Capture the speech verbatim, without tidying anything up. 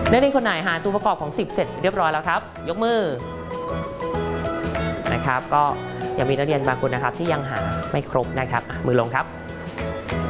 นักเรียนคนไหนหาตัวประกอบของสิบเสร็จเรียบร้อยแล้วครับยกมือนะครับก็ยังมีนักเรียนบางคนนะครับที่ยังหาไม่ครบนะครับมือลงครับ